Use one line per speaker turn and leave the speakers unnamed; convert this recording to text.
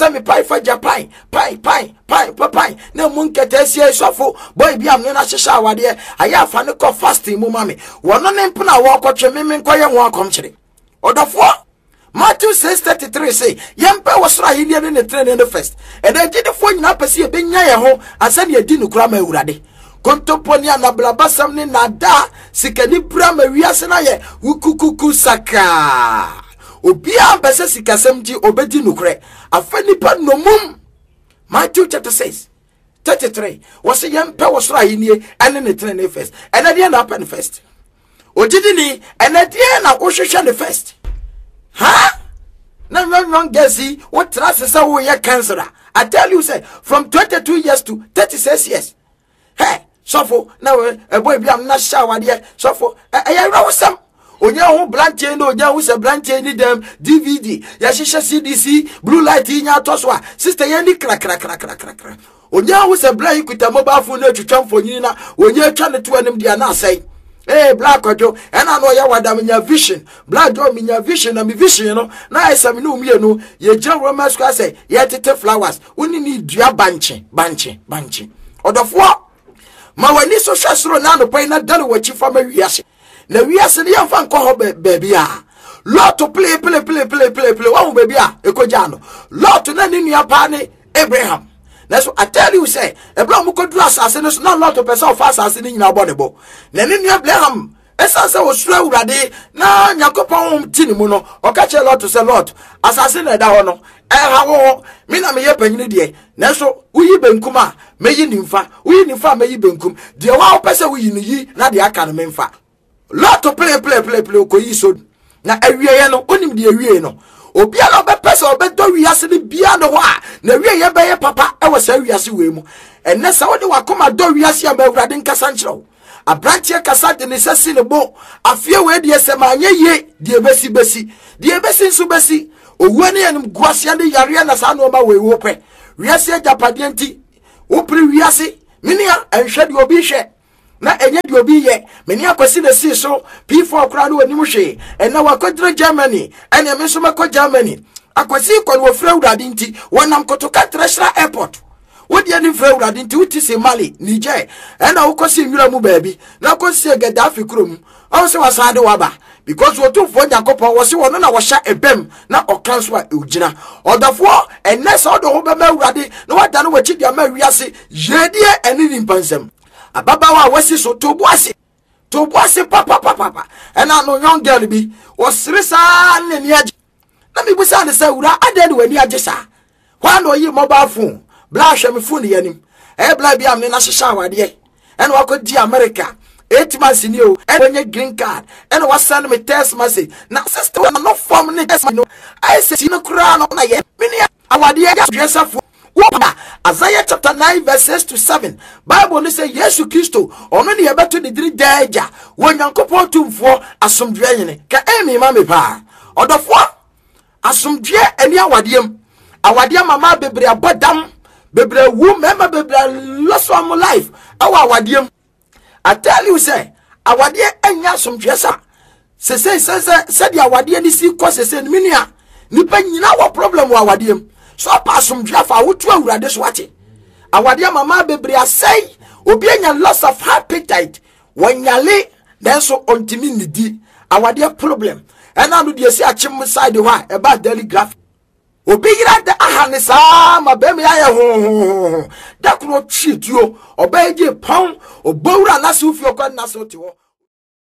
me pie for Japan, pie. No moon ketesia sofo, boy be am na shisha wade. I have fan ko fasting mu mami. One on empuna walk or chemimin koya one country. Order 4. Matthew 6:33 say, Yempe was right here in the train in the first. And I did the phone up see a binya home and send you dinu grama urade. Kontoponia na blabasam ni nada sikani brama wiasena ye wukukuku saka. Obia bese sikasemti obedi nukre. Afeni pa nomum. Matthew chapter 6:33 was a yempe was right here and in the train in the first. And I didn't happen first. Ojidini and I didn't na the first. Huh? No, Gessi, what trust is our year cancer? I tell you, say, from 22 years to 36 years. Hey, so for now, a boy, I'm not shower yet. So for I know some. Onya who blanche no, onya who's a blanche need them DVD. Yashisha CDC, blue light in your toswa. Sister Yanni crack. Onya who's a blind with a mobile phone to jump for Nina when you're trying to them, they are not say. Hey, Black Ojo, and I know you what I'm in your vision. Black Joe in your vision, and my vision, you know. Now I say, no, me, no, ye general mask, I say, yet it flowers. We need your banchi. Or the 4. My when this social throw now the pain not done what you for me, yes. Now we are saying, young fan call baby. Lord to play. Oh, baby, Ekojano. Lord to none in your party, Abraham. That's what I tell you, say, a blow could do assassin is not a lot of person of assassin in our body. Then in your blame, as I was slow ready, now Yakopon Tinimuno, or catch a lot to say lot, assassin at Dawano, how Mina may happen in the Naso, we ben kuma, may you nympha, we nympha may you benkum, the wow person we ye, not the academy fa. Lot to play, coiso. Now, every year, no, only the Rieno. Obiano be person obedo wiase ne bia no ho a na wie ye be ye papa e wo sa wiase we mu enne sa wode wakoma do wiase am awurade nkasa nkyerɛw abrantie kasa de ne sesi ne bo afie we de sema anye ye de besi nso besi owu ne yenim guase ande yare na sa no ma we wo pɛ wiase agapade nti wo pri wiase minia enhwɛ de obi hwɛ na enye de obi ye meni akwasi na si so P4 kra no wani mu hwe ena wakodre Germany ena me so makɔ Germany akwasi kɔ no fra urade nti wonam kotoka treasure airport wodi ani fra urade nti wuti se Mali Niger ena wokosi nwura mu baabi na kosi Gaddafi krom aw se wasade waba because wotu fo Yakopon wo se wono na wo hya ebem na okanso a ugina odafo enesa odo ho bema urade na wada no wachi dia ma wiase yedie eni nimpansam ababawa wasi so tobuase papa and I know young girl be was risa ne niaje na me busa ne sa wura adede wani agesa kwa no yi mobile phone bla hwe me phone yanim bla bia me na hyehyɛ awade and wakodi America 8 months ni o and when you green card and was send me text message na sister we no form ne text no I say no kura no na ye me ni awade ya dressa phone Isaiah chapter 9 verses 7. Bible ni say Yesu Kristo ono ne yebeto de diri daja wo Nyankopon tumfo asomdwe yene ka emi ma me pa odofo asomdwe ani awadem mama bebre abodam bebre wu mema bebre lost of life awadem. I tell you say awade anya asomdwe sa se the awade ni si ko se minia nipa nyina wo problem wa awadem. So pasum drafa wotu awurade so wache awade mama bebre asai obi anya loss of appetite wanyale then so ontimi nidi awade problem ena no de si achim side ho a eba daily graph obi gira de ahane sa ma be me aye ho da kro twituo oba eje pon obowura na so fi okwa na so ti ho